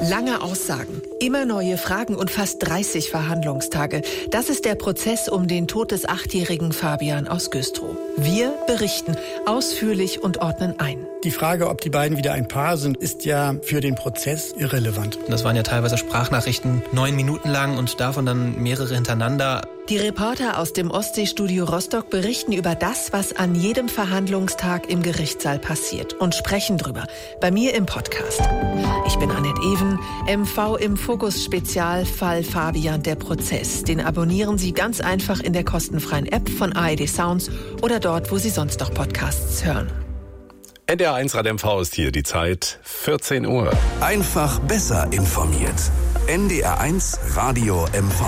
Lange Aussagen, immer neue Fragen und fast 30 Verhandlungstage. Das ist der Prozess um den Tod des 8-jährigen Fabian aus Güstrow. Wir berichten ausführlich und ordnen ein. Die Frage, ob die beiden wieder ein Paar sind, ist ja für den Prozess irrelevant. Das waren ja teilweise Sprachnachrichten, 9 Minuten lang und davon dann mehrere hintereinander. Die Reporter aus dem Ostseestudio Rostock berichten über das, was an jedem Verhandlungstag im Gerichtssaal passiert und sprechen drüber. Bei mir im Podcast. Ich bin Annette Even, MV im Fokus Spezial Fall Fabian, der Prozess. Den abonnieren Sie ganz einfach in der kostenfreien App von ARD Sounds oder dort, wo Sie sonst noch Podcasts hören. NDR1 Rad MV ist hier, die Zeit 14 Uhr. Einfach besser informiert. NDR1 Radio MV.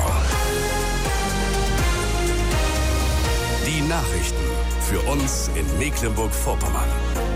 Die Nachrichten für uns in Mecklenburg-Vorpommern.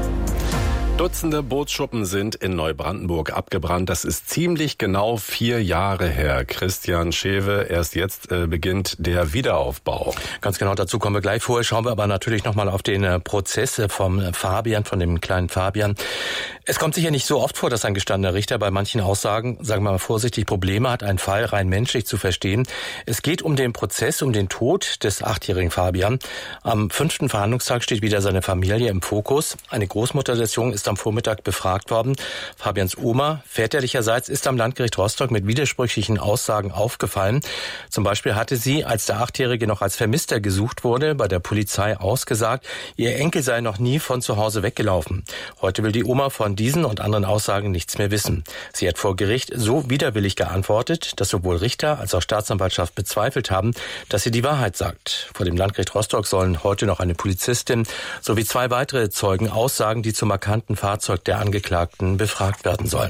Dutzende Bootsschuppen sind in Neubrandenburg abgebrannt. Das ist ziemlich genau 4 Jahre her. Christian Schewe, erst jetzt beginnt der Wiederaufbau. Ganz genau, dazu kommen wir gleich. Vorher schauen wir aber natürlich nochmal auf den Prozess vom Fabian, von dem kleinen Fabian. Es kommt sicher nicht so oft vor, dass ein gestandener Richter bei manchen Aussagen, sagen wir mal vorsichtig, Probleme hat, einen Fall rein menschlich zu verstehen. Es geht um den Prozess, um den Tod des 8-jährigen Fabian. Am 5. Verhandlungstag steht wieder seine Familie im Fokus. Eine Großmutter des Jungen ist am Vormittag befragt worden. Fabians Oma väterlicherseits ist am Landgericht Rostock mit widersprüchlichen Aussagen aufgefallen. Zum Beispiel hatte sie, als der 8-Jährige noch als Vermisster gesucht wurde, bei der Polizei ausgesagt, ihr Enkel sei noch nie von zu Hause weggelaufen. Heute will die Oma von diesen und anderen Aussagen nichts mehr wissen. Sie hat vor Gericht so widerwillig geantwortet, dass sowohl Richter als auch Staatsanwaltschaft bezweifelt haben, dass sie die Wahrheit sagt. Vor dem Landgericht Rostock sollen heute noch eine Polizistin sowie 2 weitere Zeugen aussagen, die zum markanten Fahrzeug der Angeklagten befragt werden soll.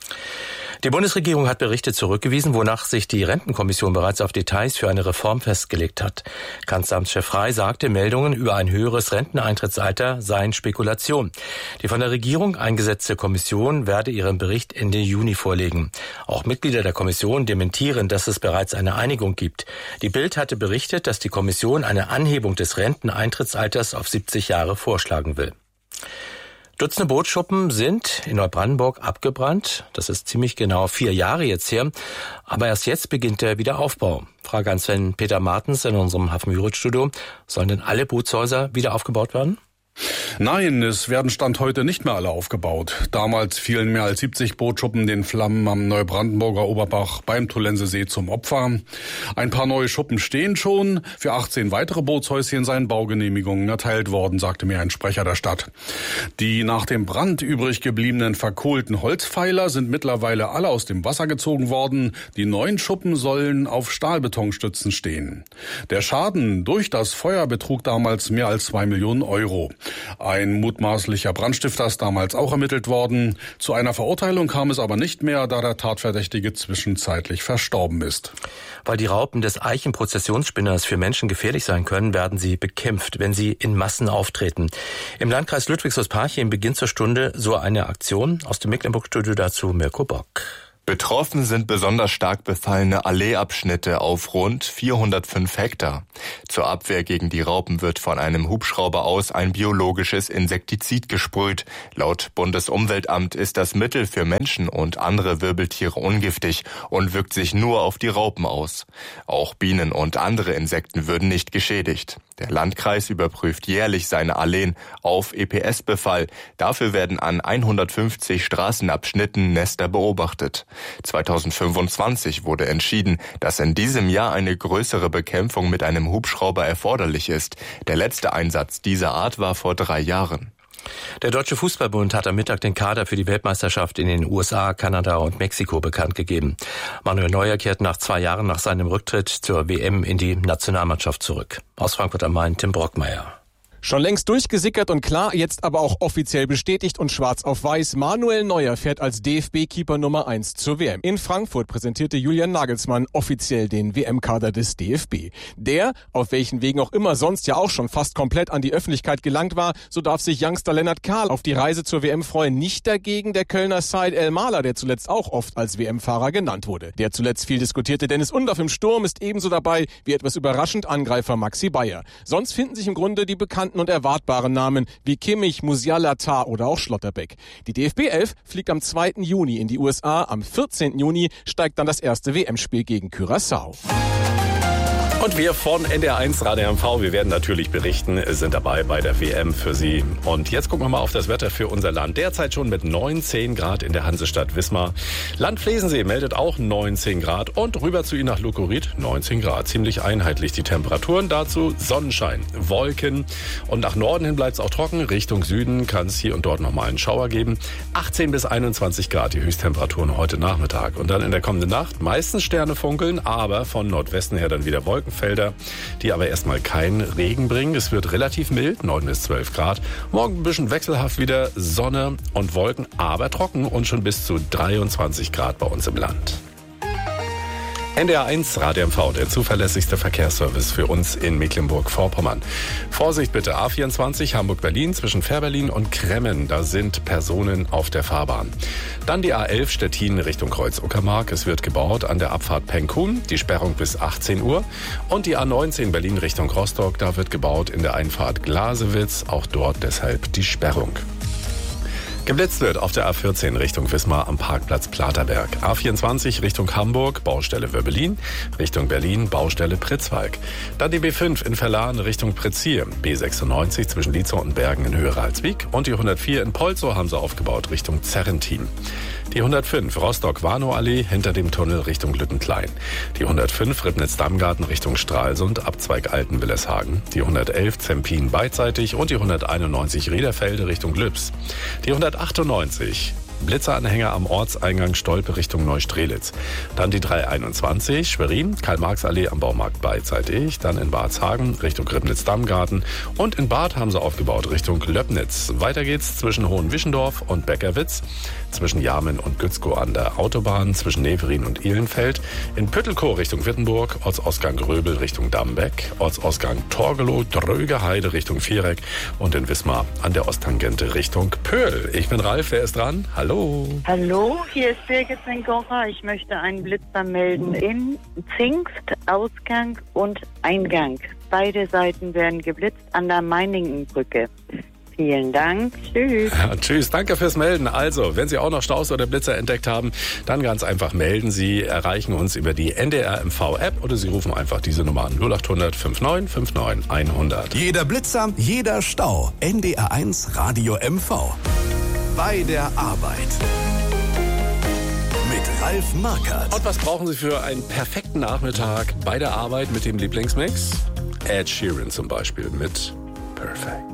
Die Bundesregierung hat Berichte zurückgewiesen, wonach sich die Rentenkommission bereits auf Details für eine Reform festgelegt hat. Kanzleramtschef Frey sagte, Meldungen über ein höheres Renteneintrittsalter seien Spekulation. Die von der Regierung eingesetzte Kommission werde ihren Bericht Ende Juni vorlegen. Auch Mitglieder der Kommission dementieren, dass es bereits eine Einigung gibt. Die Bild hatte berichtet, dass die Kommission eine Anhebung des Renteneintrittsalters auf 70 Jahre vorschlagen will. Dutzende Bootsschuppen sind in Neubrandenburg abgebrannt. Das ist ziemlich genau 4 Jahre jetzt her. Aber erst jetzt beginnt der Wiederaufbau. Frage an Sven-Peter Martens in unserem Hafen-Müritz-Studio. Sollen denn alle Bootshäuser wieder aufgebaut werden? Nein, es werden Stand heute nicht mehr alle aufgebaut. Damals fielen mehr als 70 Bootsschuppen den Flammen am Neubrandenburger Oberbach beim Tollensesee zum Opfer. Ein paar neue Schuppen stehen schon. Für 18 weitere Bootshäuschen seien Baugenehmigungen erteilt worden, sagte mir ein Sprecher der Stadt. Die nach dem Brand übrig gebliebenen verkohlten Holzpfeiler sind mittlerweile alle aus dem Wasser gezogen worden. Die neuen Schuppen sollen auf Stahlbetonstützen stehen. Der Schaden durch das Feuer betrug damals mehr als 2 Millionen Euro. Ein mutmaßlicher Brandstifter ist damals auch ermittelt worden. Zu einer Verurteilung kam es aber nicht mehr, da der Tatverdächtige zwischenzeitlich verstorben ist. Weil die Raupen des Eichenprozessionsspinners für Menschen gefährlich sein können, werden sie bekämpft, wenn sie in Massen auftreten. Im Landkreis Ludwigshaus-Parchim beginnt zur Stunde so eine Aktion. Aus dem Mecklenburg-Studio dazu Mirko Bock. Betroffen sind besonders stark befallene Alleeabschnitte auf rund 405 Hektar. Zur Abwehr gegen die Raupen wird von einem Hubschrauber aus ein biologisches Insektizid gesprüht. Laut Bundesumweltamt ist das Mittel für Menschen und andere Wirbeltiere ungiftig und wirkt sich nur auf die Raupen aus. Auch Bienen und andere Insekten würden nicht geschädigt. Der Landkreis überprüft jährlich seine Alleen auf EPS-Befall. Dafür werden an 150 Straßenabschnitten Nester beobachtet. 2025 wurde entschieden, dass in diesem Jahr eine größere Bekämpfung mit einem Hubschrauber erforderlich ist. Der letzte Einsatz dieser Art war vor 3 Jahren. Der Deutsche Fußballbund hat am Mittag den Kader für die Weltmeisterschaft in den USA, Kanada und Mexiko bekannt gegeben. Manuel Neuer kehrt nach 2 Jahren nach seinem Rücktritt zur WM in die Nationalmannschaft zurück. Aus Frankfurt am Main, Tim Brockmeier. Schon längst durchgesickert und klar, jetzt aber auch offiziell bestätigt und schwarz auf weiß. Manuel Neuer fährt als DFB-Keeper Nummer 1 zur WM. In Frankfurt präsentierte Julian Nagelsmann offiziell den WM-Kader des DFB. Der, auf welchen Wegen auch immer sonst ja auch schon fast komplett an die Öffentlichkeit gelangt war, so darf sich Youngster Lennart Kahl auf die Reise zur WM freuen. Nicht dagegen der Kölner Said El-Mahler, der zuletzt auch oft als WM-Fahrer genannt wurde. Der zuletzt viel diskutierte Dennis Undorf im Sturm ist ebenso dabei wie etwas überraschend Angreifer Maxi Bayer. Sonst finden sich im Grunde die bekannten bekannten und erwartbaren Namen wie Kimmich, Musiala, Tah oder auch Schlotterbeck. Die DFB 11 fliegt am 2. Juni in die USA. Am 14. Juni steigt dann das erste WM-Spiel gegen Curaçao. Und wir von NDR1 Radio MV, wir werden natürlich berichten, sind dabei bei der WM für Sie. Und jetzt gucken wir mal auf das Wetter für unser Land. Derzeit schon mit 19 Grad in der Hansestadt Wismar. Land Flesensee meldet auch 19 Grad und rüber zu Ihnen nach Lukorit 19 Grad. Ziemlich einheitlich die Temperaturen. Dazu Sonnenschein, Wolken und nach Norden hin bleibt es auch trocken. Richtung Süden kann es hier und dort nochmal einen Schauer geben. 18 bis 21 Grad die Höchsttemperaturen heute Nachmittag. Und dann in der kommenden Nacht meistens Sterne funkeln, aber von Nordwesten her dann wieder Wolkenfelder, die aber erstmal keinen Regen bringen. Es wird relativ mild, 9 bis 12 Grad. Morgen ein bisschen wechselhaft wieder Sonne und Wolken, aber trocken und schon bis zu 23 Grad bei uns im Land. NDR1 Radio MV, der zuverlässigste Verkehrsservice für uns in Mecklenburg-Vorpommern. Vorsicht bitte, A24 Hamburg-Berlin zwischen Fährberlin und Kremmen, da sind Personen auf der Fahrbahn. Dann die A11 Stettin Richtung Kreuz-Uckermark, es wird gebaut an der Abfahrt Penkun, die Sperrung bis 18 Uhr. Und die A19 Berlin Richtung Rostock, da wird gebaut in der Einfahrt Glasewitz, auch dort deshalb die Sperrung. Geblitzt wird auf der A14 Richtung Wismar am Parkplatz Platerberg. A24 Richtung Hamburg, Baustelle Wöbbelin. Richtung Berlin, Baustelle Pritzwalk. Dann die B5 in Verlan Richtung Pritzir. B96 zwischen Lietzow und Bergen in Höhe Ralswiek. Und die 104 in Polzow haben sie aufgebaut Richtung Zerrentin. Die 105 Rostock-Warnow-Allee hinter dem Tunnel Richtung Lüttenklein. Die 105 Ribnitz-Dammgarten Richtung Stralsund, Abzweig Alten-Willeshagen. Die 111 Zempin beidseitig und die 191 Riederfelde Richtung Lübs. Die 198 Blitzeranhänger am Ortseingang Stolpe Richtung Neustrelitz. Dann die 321 Schwerin, Karl-Marx-Allee am Baumarkt beidseitig. Dann in Barzhagen Richtung Ribnitz-Dammgarten. Und in Bad haben sie aufgebaut Richtung Löbnitz. Weiter geht's zwischen Hohenwischendorf und Beckerwitz. Zwischen Jamen und Gützkow an der Autobahn. Zwischen Neverin und Ehlenfeld. In Püttelkow Richtung Wittenburg. Ortsausgang Gröbel Richtung Dambeck. Ortsausgang Torgelow, Drögeheide Richtung Viereck. Und in Wismar an der Osttangente Richtung Pöhl. Ich bin Ralf, wer ist dran? Hallo. Hallo, hier ist Birgit Sengora. Ich möchte einen Blitzer melden in Zingst, Ausgang und Eingang. Beide Seiten werden geblitzt an der Meiningenbrücke. Vielen Dank. Tschüss. Ja, tschüss. Danke fürs Melden. Also, wenn Sie auch noch Staus oder Blitzer entdeckt haben, dann ganz einfach melden. Sie erreichen uns über die NDR MV-App oder Sie rufen einfach diese Nummer an. 0800 59 59 100. Jeder Blitzer, jeder Stau. NDR1 Radio MV. Bei der Arbeit. Mit Ralf Markert. Und was brauchen Sie für einen perfekten Nachmittag bei der Arbeit mit dem Lieblingsmix? Ed Sheeran zum Beispiel mit Perfect.